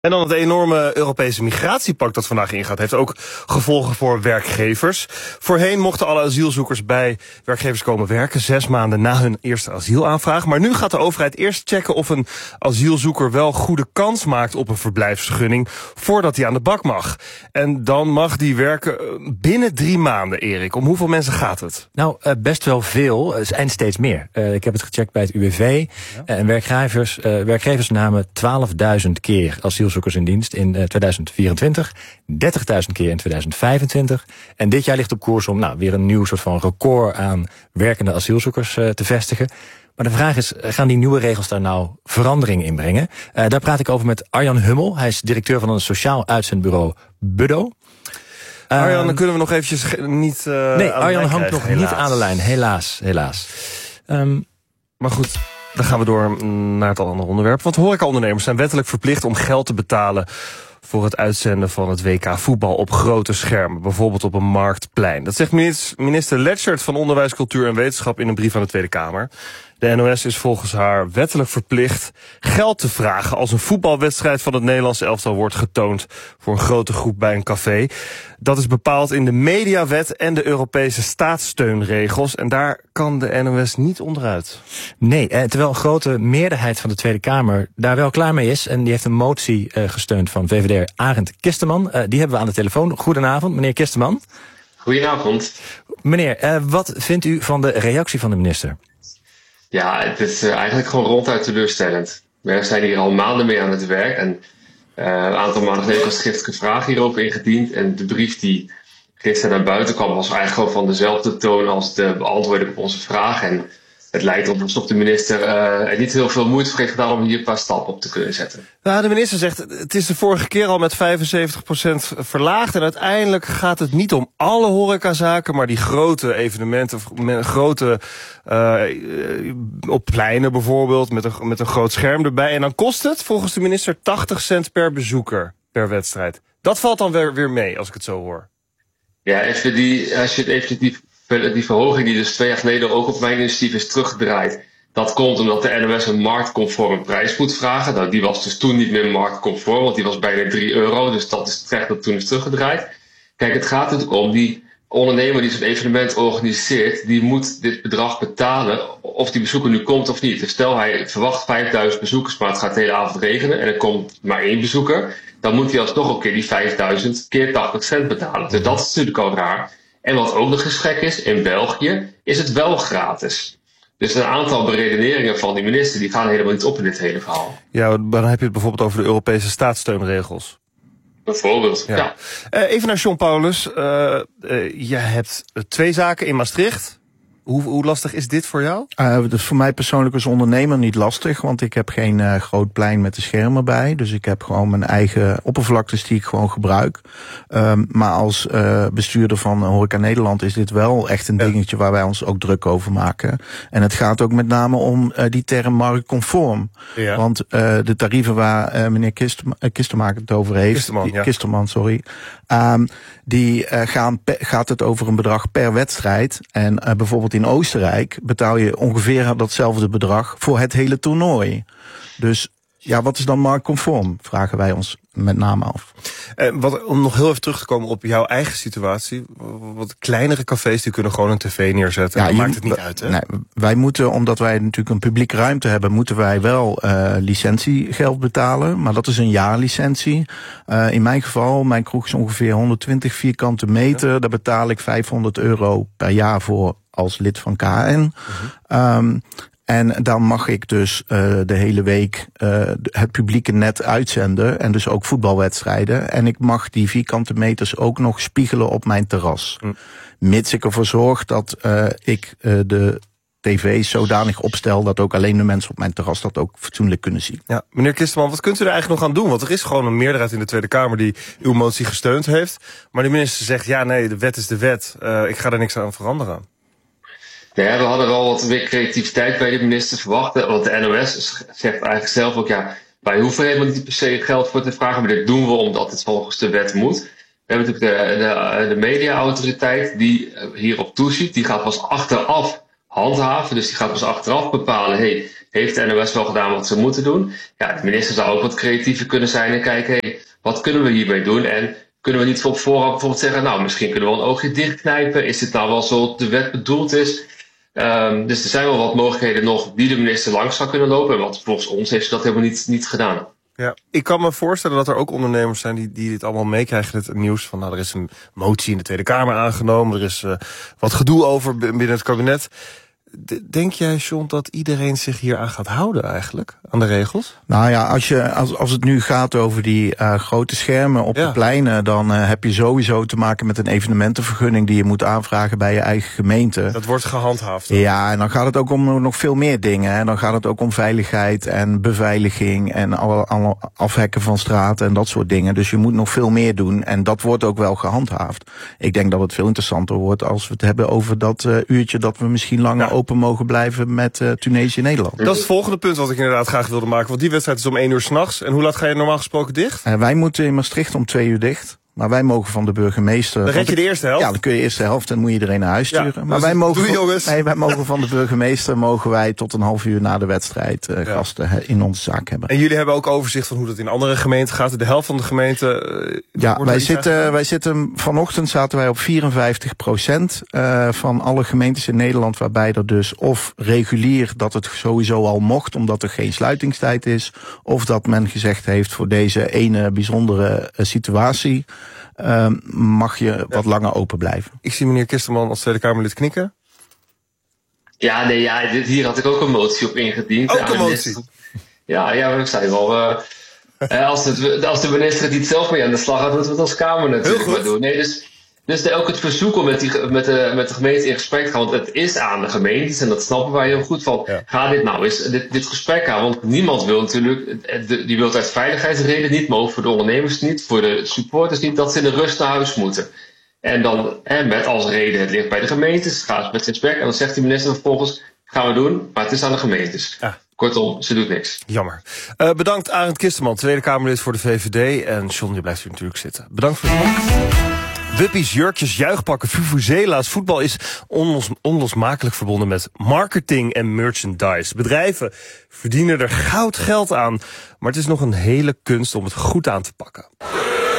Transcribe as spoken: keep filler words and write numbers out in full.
En dan het enorme Europese migratiepact dat vandaag ingaat, heeft ook gevolgen voor werkgevers. Voorheen mochten alle asielzoekers bij werkgevers komen werken, zes maanden na hun eerste asielaanvraag. Maar nu gaat de overheid eerst checken of een asielzoeker wel goede kans maakt op een verblijfsvergunning voordat hij aan de bak mag. En dan mag die werken binnen drie maanden, Erik. Om hoeveel mensen gaat het? Nou, uh, best wel veel en steeds meer. Uh, ik heb het gecheckt bij het U W V. Ja. Uh, en werkgevers, uh, werkgevers namen twaalfduizend keer asielzoekers in dienst in uh, tweeduizend vierentwintig, dertigduizend keer in tweeduizend vijfentwintig. En dit jaar ligt op koers om nou, weer een nieuw soort van record aan werkende asielzoekers uh, te vestigen. Maar de vraag is, gaan die nieuwe regels daar nou verandering in brengen? Uh, daar praat ik over met Arjan Hummel. Hij is directeur van een sociaal uitzendbureau Buddo. Arjan, dan kunnen we nog eventjes niet uh, Nee, aan Arjan de hangt krijgen, nog helaas. niet aan de lijn. Helaas, helaas. Um, maar goed, dan gaan we door naar het andere onderwerp. Want horecaondernemers zijn wettelijk verplicht om geld te betalen voor het uitzenden van het W K voetbal op grote schermen. Bijvoorbeeld op een marktplein. Dat zegt minister Letchert van Onderwijs, Cultuur en Wetenschap in een brief aan de Tweede Kamer. De N O S is volgens haar wettelijk verplicht geld te vragen als een voetbalwedstrijd van het Nederlandse elftal wordt getoond voor een grote groep bij een café. Dat is bepaald in de mediawet en de Europese staatssteunregels. En daar kan de N O S niet onderuit. Nee, terwijl een grote meerderheid van de Tweede Kamer daar wel klaar mee is. En die heeft een motie uh, gesteund van V V D'er Arend Kisteman. Uh, die hebben we aan de telefoon. Goedenavond, meneer Kisteman. Goedenavond. Meneer, uh, wat vindt u van de reactie van de minister? Ja, het is uh, eigenlijk gewoon ronduit teleurstellend. We zijn hier al maanden mee aan het werk. En uh, een aantal maanden geleden was schriftelijke vraag hierover ingediend. En de brief die gisteren naar buiten kwam was eigenlijk gewoon van dezelfde toon als de beantwoording op onze vraag. En het lijkt op alsof de minister uh, er niet heel veel moeite voor heeft gedaan om hier een paar stappen op te kunnen zetten. Nou, de minister zegt, het is de vorige keer al met vijfenzeventig procent verlaagd. En uiteindelijk gaat het niet om alle horecazaken, maar die grote evenementen, grote uh, op pleinen bijvoorbeeld, met een, met een groot scherm erbij. En dan kost het volgens de minister tachtig cent per bezoeker per wedstrijd. Dat valt dan weer, weer mee, als ik het zo hoor. Ja, even die, als je het even die Die verhoging die dus twee jaar geleden ook op mijn initiatief is teruggedraaid. Dat komt omdat de N O S een marktconforme prijs moet vragen. Nou, die was dus toen niet meer marktconform, want die was bijna drie euro. Dus dat is terecht dat toen is teruggedraaid. Kijk, het gaat natuurlijk om die ondernemer die zo'n evenement organiseert. Die moet dit bedrag betalen of die bezoeker nu komt of niet. Dus stel hij verwacht vijfduizend bezoekers, maar het gaat de hele avond regenen. En er komt maar één bezoeker. Dan moet hij alsnog een keer die vijfduizend keer tachtig cent betalen. Dus dat is natuurlijk al raar. En wat ook nog eens gek is, in België is het wel gratis. Dus een aantal beredeneringen van die minister die gaan helemaal niet op in dit hele verhaal. Ja, dan heb je het bijvoorbeeld over de Europese staatssteunregels. Bijvoorbeeld, ja. ja. Uh, even naar John Paulus. Uh, uh, je hebt twee zaken in Maastricht. Hoe, hoe lastig is dit voor jou? Uh, dus voor mij persoonlijk als ondernemer niet lastig, want ik heb geen uh, groot plein met de schermen bij. Dus ik heb gewoon mijn eigen oppervlaktes die ik gewoon gebruik. Um, maar als uh, bestuurder van Horeca Nederland is dit wel echt een dingetje waar wij ons ook druk over maken. En het gaat ook met name om uh, die term marktconform. Ja. Want uh, de tarieven waar uh, meneer Kisterma, uh, Kistermaker het over heeft, Kisterman, die, ja. Kisterman sorry, um, die uh, gaan pe- gaat het over een bedrag per wedstrijd. En uh, bijvoorbeeld in Oostenrijk betaal je ongeveer datzelfde bedrag voor het hele toernooi. Dus ja, wat is dan marktconform? Vragen wij ons met name af. Eh, wat, om nog heel even terug te komen op jouw eigen situatie. Wat kleinere cafés die kunnen gewoon een tv neerzetten. Ja, dat maakt het niet uit, hè? Nee, wij moeten, omdat wij natuurlijk een publieke ruimte hebben, moeten wij wel uh, licentiegeld betalen. Maar dat is een jaarlicentie. Uh, in mijn geval, mijn kroeg is ongeveer honderdtwintig vierkante meter. Ja. Daar betaal ik vijfhonderd euro per jaar voor als lid van K N. Uh-huh. Um, En dan mag ik dus uh, de hele week uh, het publieke net uitzenden. En dus ook voetbalwedstrijden. En ik mag die vierkante meters ook nog spiegelen op mijn terras. Mm. Mits ik ervoor zorg dat uh, ik uh, de tv's zodanig opstel dat ook alleen de mensen op mijn terras dat ook fatsoenlijk kunnen zien. Ja, meneer Kisterman, wat kunt u er eigenlijk nog aan doen? Want er is gewoon een meerderheid in de Tweede Kamer die uw motie gesteund heeft. Maar de minister zegt, ja nee, de wet is de wet. Uh, ik ga er niks aan veranderen. Ja, we hadden wel wat meer creativiteit bij de minister verwacht. Want de N O S zegt eigenlijk zelf ook, ja, wij hoeven helemaal niet per se geld voor te vragen, maar dit doen we omdat het volgens de wet moet. We hebben natuurlijk de, de, de mediaautoriteit die hierop toeziet. Die gaat pas achteraf handhaven. Dus die gaat dus achteraf bepalen, hey, heeft de N O S wel gedaan wat ze moeten doen? Ja, de minister zou ook wat creatiever kunnen zijn en kijken, hey, wat kunnen we hierbij doen? En kunnen we niet op voorhand bijvoorbeeld zeggen, nou, misschien kunnen we een oogje dichtknijpen. Is dit nou wel zo de wet bedoeld is? Um, dus er zijn wel wat mogelijkheden nog die de minister langs zou kunnen lopen. En wat volgens ons heeft ze dat helemaal niet, niet gedaan. Ja, ik kan me voorstellen dat er ook ondernemers zijn die, die dit allemaal meekrijgen. Het nieuws van, nou, er is een motie in de Tweede Kamer aangenomen. Er is uh, wat gedoe over binnen het kabinet. Denk jij, John, dat iedereen zich hier aan gaat houden eigenlijk? Aan de regels? Nou ja, als, je, als, als het nu gaat over die uh, grote schermen op ja. de pleinen, dan uh, heb je sowieso te maken met een evenementenvergunning die je moet aanvragen bij je eigen gemeente. Dat wordt gehandhaafd. Dan. Ja, en dan gaat het ook om nog veel meer dingen. Hè. Dan gaat het ook om veiligheid en beveiliging en alle, alle afhekken van straten en dat soort dingen. Dus je moet nog veel meer doen en dat wordt ook wel gehandhaafd. Ik denk dat het veel interessanter wordt als we het hebben over dat uh, uurtje dat we misschien langer ja. open mogen blijven met uh, Tunesië-Nederland. Dat is het volgende punt wat ik inderdaad graag wilde maken. Want die wedstrijd is om één uur 's nachts. En hoe laat ga je normaal gesproken dicht? Uh, wij moeten in Maastricht om twee uur dicht. Maar wij mogen van de burgemeester... Dan red je de eerste helft? Ja, dan kun je de eerste helft en moet je iedereen naar huis sturen. Ja, maar wij mogen, doe jongens. Nee, wij mogen van de burgemeester mogen wij tot een half uur na de wedstrijd uh, ja. gasten he, in onze zaak hebben. En jullie hebben ook overzicht van hoe dat in andere gemeenten gaat. De helft van de gemeente... Uh, ja, wij zitten, wij zitten... Vanochtend zaten wij op vierenvijftig procent uh, van alle gemeentes in Nederland, waarbij er dus of regulier dat het sowieso al mocht, omdat er geen sluitingstijd is, of dat men gezegd heeft voor deze ene bijzondere uh, situatie, Uh, mag je wat ja. langer open blijven. Ik zie meneer Kisterman als Tweede Kamerlid knikken. Ja, nee, ja, dit, hier had ik ook een motie op ingediend. Ook ja, een motie? Ja, ja, we zijn wel... Uh, uh, als, het, als de minister het niet zelf mee aan de slag gaat, moeten we het als Kamer natuurlijk maar doen. Nee, dus, dus de, ook het verzoek om met, die, met, de, met de gemeente in gesprek te gaan, want het is aan de gemeentes en dat snappen wij heel goed van. Ja. Ga dit nou eens, dit, dit gesprek aan, want niemand wil natuurlijk, de, die wil het uit veiligheidsreden niet, maar ook voor de ondernemers niet, voor de supporters niet, dat ze in de rust naar huis moeten. En dan, en met als reden, het ligt bij de gemeentes, ga eens met in gesprek en dan zegt die minister vervolgens, gaan we doen, maar het is aan de gemeentes. Ja. Kortom, ze doet niks. Jammer. Uh, bedankt Arend Kisterman, Tweede Kamerlid voor de V V D. En John, je blijft hier natuurlijk zitten. Bedankt voor het Wuppies, jurkjes, juichpakken, vuvuzela's. Voetbal is onlos, onlosmakelijk verbonden met marketing en merchandise. Bedrijven verdienen er goud geld aan. Maar het is nog een hele kunst om het goed aan te pakken.